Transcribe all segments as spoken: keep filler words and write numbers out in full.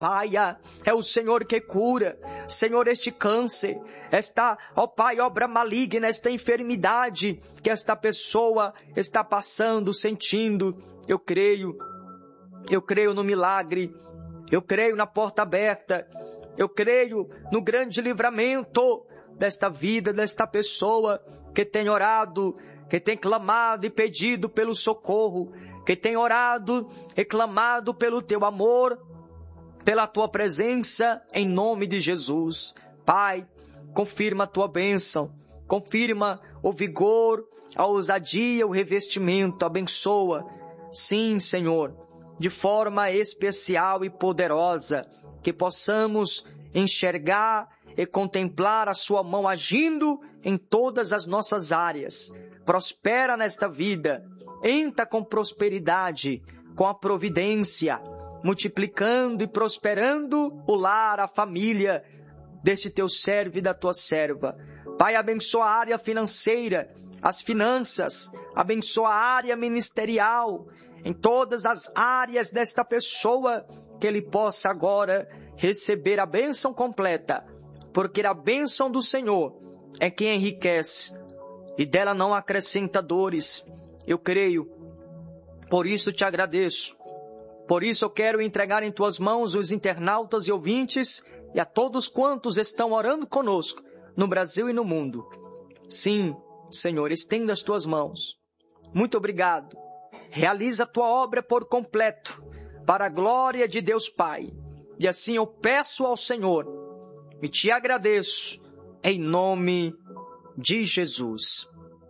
Pai, é o Senhor que cura. Senhor, este câncer, esta, ó Pai, obra maligna, esta enfermidade que esta pessoa está passando, sentindo, eu creio, eu creio no milagre, eu creio na porta aberta, eu creio no grande livramento desta vida, desta pessoa que tem orado, que tem clamado e pedido pelo socorro, que tem orado e clamado pelo teu amor, pela tua presença, em nome de Jesus. Pai, confirma a tua bênção, confirma o vigor, a ousadia, o revestimento, abençoa. Sim, Senhor, de forma especial e poderosa, que possamos enxergar e contemplar a sua mão agindo em todas as nossas áreas. Prospera nesta vida, entra com prosperidade, com a providência, multiplicando e prosperando o lar, a família desse teu servo e da tua serva. Pai, abençoa a área financeira, as finanças, abençoa a área ministerial, em todas as áreas desta pessoa, que ele possa agora receber a bênção completa, porque a bênção do Senhor é quem enriquece e dela não acrescenta dores. Eu creio, por isso te agradeço. Por isso eu quero entregar em tuas mãos os internautas e ouvintes e a todos quantos estão orando conosco no Brasil e no mundo. Sim, Senhor, estenda as tuas mãos. Muito obrigado. Realiza a tua obra por completo, para a glória de Deus Pai. E assim eu peço ao Senhor e te agradeço em nome de Jesus.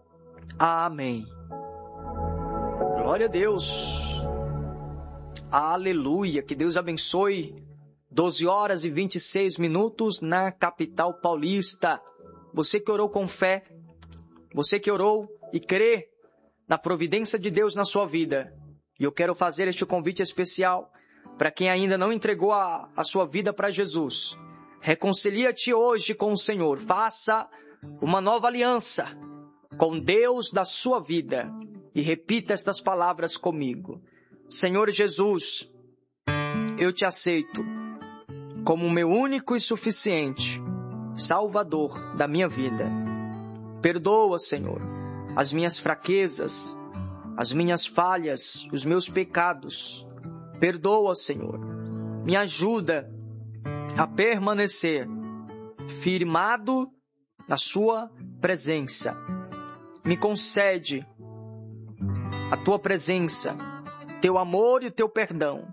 Amém. Glória a Deus. Aleluia, que Deus abençoe. doze horas e vinte e seis minutos na capital paulista. Você que orou com fé, você que orou e crê na providência de Deus na sua vida. E eu quero fazer este convite especial para quem ainda não entregou a, a sua vida para Jesus. Reconcilia-te hoje com o Senhor. Faça uma nova aliança com Deus da sua vida. E repita estas palavras comigo. Senhor Jesus, eu te aceito como o meu único e suficiente Salvador da minha vida. Perdoa, Senhor, as minhas fraquezas, as minhas falhas, os meus pecados. Perdoa, Senhor. Me ajuda a permanecer firmado na sua presença. Me concede a tua presença, teu amor e o teu perdão,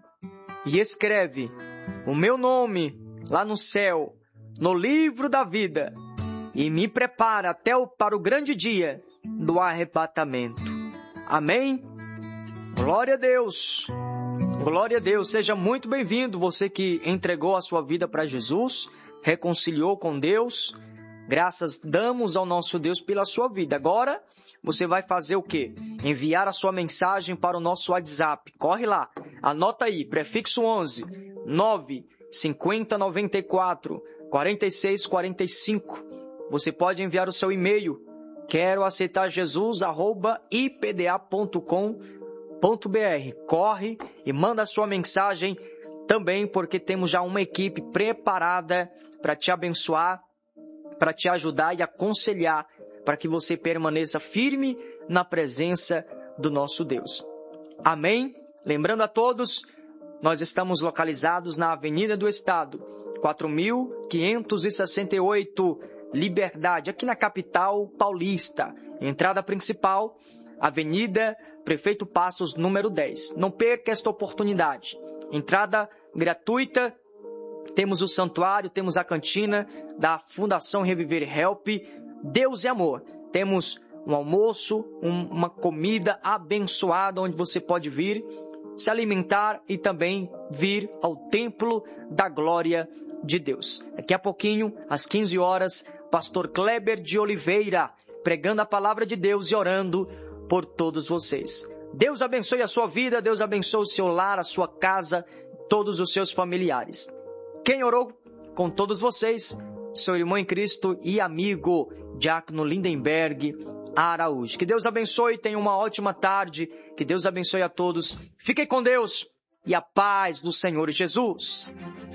e escreve o meu nome lá no céu, no livro da vida, e me prepara até o, para o grande dia do arrebatamento. Amém? Glória a Deus! Glória a Deus! Seja muito bem-vindo, você que entregou a sua vida para Jesus, reconciliou com Deus. Graças damos ao nosso Deus pela sua vida. Agora, você vai fazer o quê? Enviar a sua mensagem para o nosso WhatsApp. Corre lá, anota aí, prefixo onze, nove cinco zero nove quatro, quatro seis quatro cinco. Você pode enviar o seu e-mail, quero aceitar Jesus, arroba i p d a ponto com ponto b r. Corre e manda a sua mensagem também, porque temos já uma equipe preparada para te abençoar, para te ajudar e aconselhar, para que você permaneça firme na presença do nosso Deus. Amém? Lembrando a todos, nós estamos localizados na Avenida do Estado, quatro mil quinhentos e sessenta e oito, Liberdade, aqui na capital paulista. Entrada principal, Avenida Prefeito Passos, número dez. Não perca esta oportunidade. Entrada gratuita. Temos o santuário, temos a cantina da Fundação Reviver Help. Deus é amor. Temos um almoço, um, uma comida abençoada onde você pode vir se alimentar e também vir ao templo da glória de Deus. Daqui a pouquinho, às quinze horas, pastor Kleber de Oliveira, pregando a palavra de Deus e orando por todos vocês. Deus abençoe a sua vida, Deus abençoe o seu lar, a sua casa, todos os seus familiares. Quem orou com todos vocês, seu irmão em Cristo e amigo, Diácono Lindenberg Araújo. Que Deus abençoe, tenha uma ótima tarde, que Deus abençoe a todos. Fiquem com Deus e a paz do Senhor Jesus.